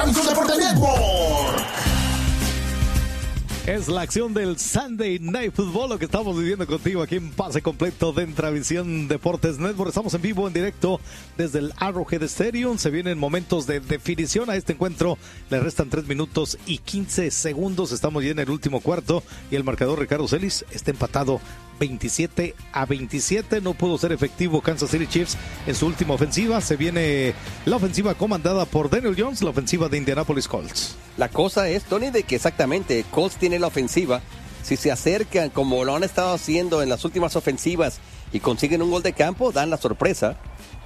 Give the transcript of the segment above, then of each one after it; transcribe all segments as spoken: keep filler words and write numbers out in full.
Travesón Deportes Network. Es la acción del Sunday Night Football, lo que estamos viviendo contigo aquí en Pase Completo de Entravisión Deportes Network. Estamos en vivo, en directo desde el Arrowhead Stadium. Se vienen momentos de definición a este encuentro. Le restan tres minutos y quince segundos. Estamos ya en el último cuarto y el marcador, Ricardo Celis, está empatado veintisiete a veintisiete. No pudo ser efectivo Kansas City Chiefs en su última ofensiva. Se viene la ofensiva comandada por Daniel Jones, la ofensiva de Indianapolis Colts. La cosa es, Tony, de que exactamente Colts tiene la ofensiva. Si se acercan como lo han estado haciendo en las últimas ofensivas y consiguen un gol de campo, dan la sorpresa.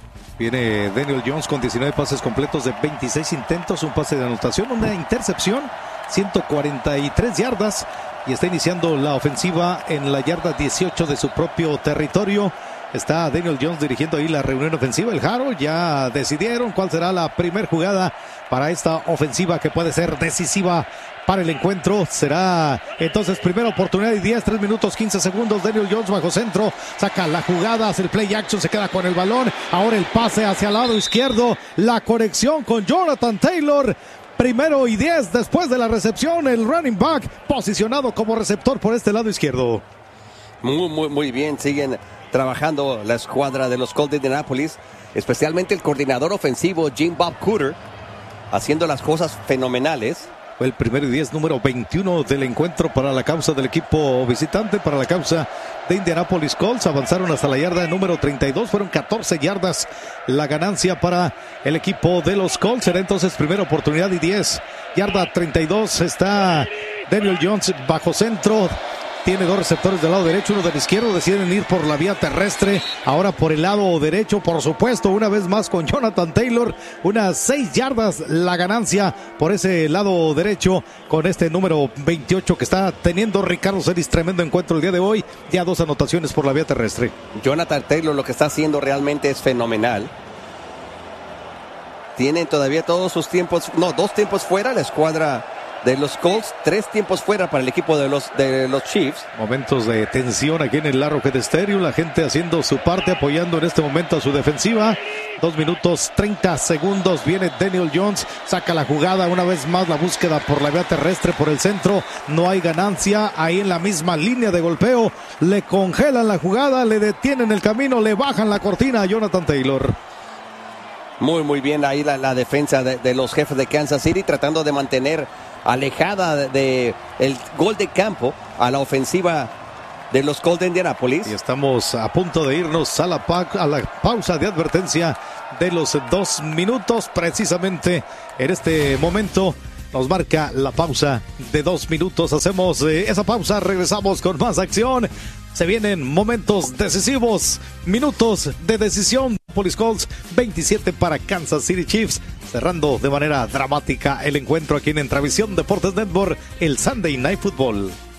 Viene Daniel Jones con diecinueve pases completos de veintiséis intentos, un pase de anotación, una intercepción, ciento cuarenta y tres yardas, y está iniciando la ofensiva en la yarda dieciocho de su propio territorio. Está Daniel Jones dirigiendo ahí la reunión ofensiva. El Jaro ya decidieron cuál será la primer jugada para esta ofensiva que puede ser decisiva para el encuentro. Será entonces primera oportunidad y diez, tres minutos, quince segundos. Daniel Jones bajo centro, saca la jugada, hace el play action, se queda con el balón. Ahora el pase hacia el lado izquierdo, la conexión con Jonathan Taylor. Primero y diez después de la recepción, el running back posicionado como receptor por este lado izquierdo. Muy, muy, muy bien, siguen trabajando la escuadra de los Colts de Indianapolis, especialmente el coordinador ofensivo Jim Bob Cooter, haciendo las cosas fenomenales. Fue el primero y diez, número veintiuno del encuentro para la causa del equipo visitante, para la causa de Indianapolis Colts. Avanzaron hasta la yarda número treinta y dos, fueron catorce yardas la ganancia para el equipo de los Colts. Será entonces primera oportunidad y diez, yarda treinta y dos. Está Daniel Jones bajo centro. Tiene dos receptores del lado derecho, uno del izquierdo. Deciden ir por la vía terrestre. Ahora por el lado derecho, por supuesto, una vez más con Jonathan Taylor. Unas seis yardas la ganancia por ese lado derecho con este número veintiocho que está teniendo Ricardo Celis. Tremendo encuentro el día de hoy. Ya dos anotaciones por la vía terrestre. Jonathan Taylor lo que está haciendo realmente es fenomenal. Tienen todavía todos sus tiempos, no, dos tiempos fuera la escuadra de los Colts, tres tiempos fuera para el equipo de los, de los Chiefs. Momentos de tensión aquí en el Arrowhead Stadium, la gente haciendo su parte, apoyando en este momento a su defensiva. Dos minutos treinta segundos, viene Daniel Jones, saca la jugada, una vez más la búsqueda por la vía terrestre, por el centro, no hay ganancia, ahí en la misma línea de golpeo, le congelan la jugada, le detienen el camino, le bajan la cortina a Jonathan Taylor. Muy, muy bien ahí la, la defensa de, de los jefes de Kansas City, tratando de mantener alejada de, de el gol de campo a la ofensiva de los Colts de Indianapolis. Y estamos a punto de irnos a la, pa a la pausa de advertencia de los dos minutos. Precisamente en este momento nos marca la pausa de dos minutos. Hacemos eh, esa pausa, regresamos con más acción. Se vienen momentos decisivos, minutos de decisión. Indianapolis Colts veintisiete para Kansas City Chiefs, cerrando de manera dramática el encuentro aquí en Entravisión Deportes Network, el Sunday Night Football.